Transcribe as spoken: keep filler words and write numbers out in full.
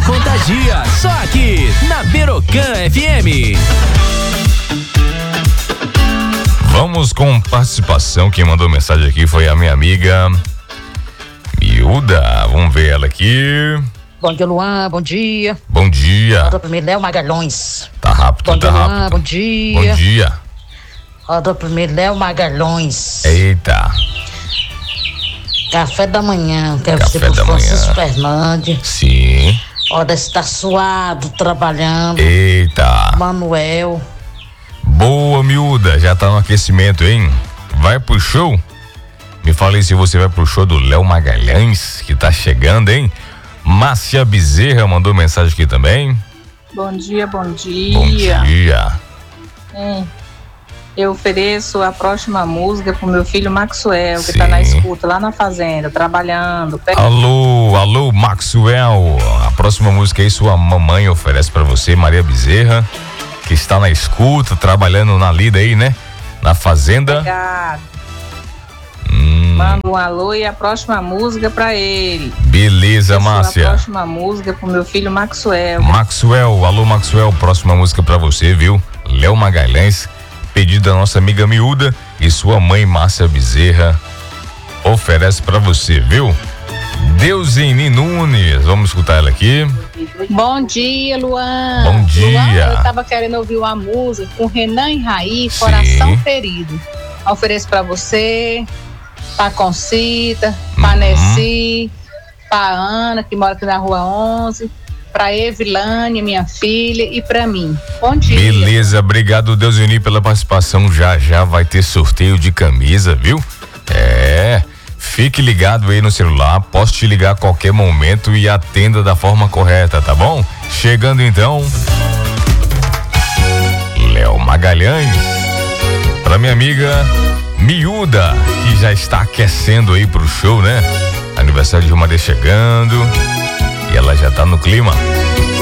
contagia, só aqui na Berocan F M. Vamos com participação. Quem mandou mensagem aqui foi a minha amiga Miúda. Vamos ver ela aqui. Bom dia, Luan, bom dia. Bom dia. Roda primeiro, Léo Magalhães. Tá rápido, bom tá dia, rápido. Luan, bom dia. Bom dia. Roda primeiro, Léo Magalhães. Eita. Café da manhã, quero Café ser pro da Francisco manhã. Fernandes. Sim. Hora está suado, trabalhando. Eita. Manuel. Boa, Miúda, já tá no aquecimento, hein? Vai pro show? Me fala aí se você vai pro show do Léo Magalhães, que tá chegando, hein? Márcia Bezerra mandou mensagem aqui também. Bom dia, bom dia. Bom dia. É, eu ofereço a próxima música pro meu filho Maxwell, que Sim. tá na escuta, lá na fazenda, trabalhando. Alô, alô, Maxwell. A próxima música aí sua mamãe oferece pra você, Maria Bezerra, que está na escuta, trabalhando na lida aí, né? Na fazenda. Obrigado. Hum, Manda um alô e a próxima música pra ele. beleza, Ofereço Márcia. A próxima música pro meu filho Maxwell. Maxwell, alô, Maxwell, próxima música pra você, viu? Léo Magalhães, pedido da nossa amiga Miúda e sua mãe Márcia Bezerra oferece pra você, viu? Deuseni Nunes, vamos escutar ela aqui. Bom dia, Luan. Bom dia. Luan, eu tava querendo ouvir uma música com Renan e Raí, Sim. Coração Ferido. Ofereço pra você, pra Concita, pra Uhum. Nessi, pra Ana, que mora aqui na rua onze, pra Evilane, minha filha, e pra mim. Bom dia. Beleza, obrigado, Deuseni, pela participação. Já já vai ter sorteio de camisa, viu? É, fique ligado aí no celular, posso te ligar a qualquer momento e atenda da forma correta, tá bom? Chegando então, Léo Magalhães, pra minha amiga Miúda, que já está aquecendo aí pro show, né? Aniversário de Maria chegando e ela já tá no clima.